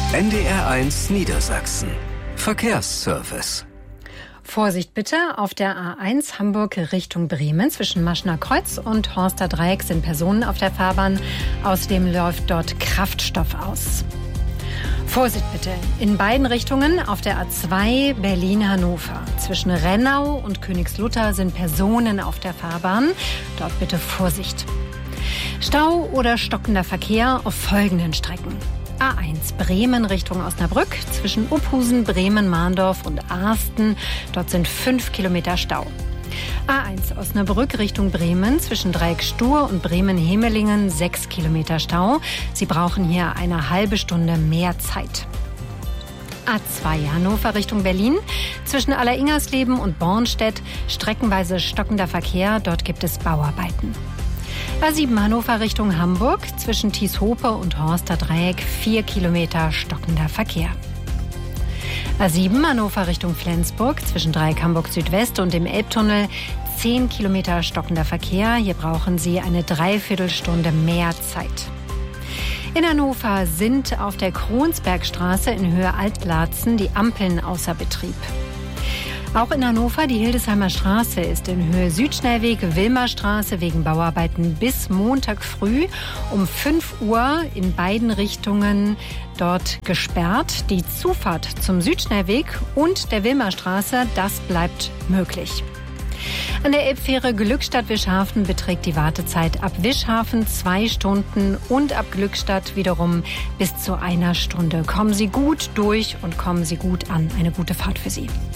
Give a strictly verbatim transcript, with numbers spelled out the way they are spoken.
N D R eins Niedersachsen. Verkehrsservice. Vorsicht bitte, auf der A eins Hamburg Richtung Bremen zwischen Maschner Kreuz und Horster Dreieck sind Personen auf der Fahrbahn. Außerdem läuft dort Kraftstoff aus. Vorsicht bitte, in beiden Richtungen auf der A zwei Berlin-Hannover. Zwischen Rennau und Königslutter sind Personen auf der Fahrbahn. Dort bitte Vorsicht. Stau oder stockender Verkehr auf folgenden Strecken. A eins Bremen Richtung Osnabrück zwischen Uphusen, Bremen, Mahndorf und Arsten. Dort sind fünf Kilometer Stau. A eins Osnabrück Richtung Bremen zwischen Dreieck-Stur und Bremen-Hemelingen sechs Kilometer Stau. Sie brauchen hier eine halbe Stunde mehr Zeit. A zwei Hannover Richtung Berlin zwischen Alleringers-Leben und Bornstedt streckenweise stockender Verkehr. Dort gibt es Bauarbeiten. A sieben Hannover Richtung Hamburg zwischen Thieshope und Horster Dreieck vier Kilometer stockender Verkehr. A sieben Hannover Richtung Flensburg zwischen Dreieck Hamburg Südwest und dem Elbtunnel zehn Kilometer stockender Verkehr. Hier brauchen Sie eine Dreiviertelstunde mehr Zeit. In Hannover sind auf der Kronsbergstraße in Höhe Altlatzen die Ampeln außer Betrieb. Auch in Hannover, die Hildesheimer Straße ist in Höhe Südschnellweg Wilmerstraße wegen Bauarbeiten bis Montag früh um fünf Uhr in beiden Richtungen dort gesperrt. Die Zufahrt zum Südschnellweg und der Wilmerstraße, das bleibt möglich. An der Elbfähre Glückstadt-Wischhafen beträgt die Wartezeit ab Wischhafen zwei Stunden und ab Glückstadt wiederum bis zu einer Stunde. Kommen Sie gut durch und kommen Sie gut an. Eine gute Fahrt für Sie.